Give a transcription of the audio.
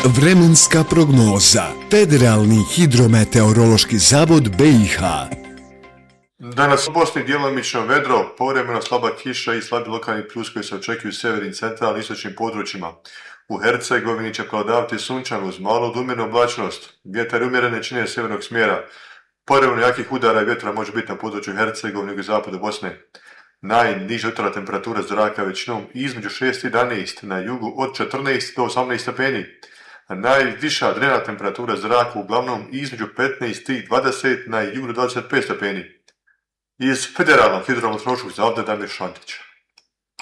Vremenska prognoza. Federalni hidrometeorološki zavod BiH. Danas u Bosni djelomično vedro, povremeno slaba kiša i slabi lokalni pljuskovi se očekuju u sjevernim, centralnim i istočnim područjima. U Hercegovini će prevladavati sunčano uz malu odumjerenu oblačnost. Vjetar umjerene čine sjevernog smjera. Povremeno jakih udara i vjetra može biti na području Hercegovine i zapadu Bosne. Najniža jutarnja temperatura zraka većinom između 6 i 11, na jugu od 14 do 18 stepeni. A najviša dnevna temperatura zraka uglavnom između 15 i 20, na jugu do 25 stepeni. Iz Federalnog hidrometeorološkog zavoda Damir Šantić.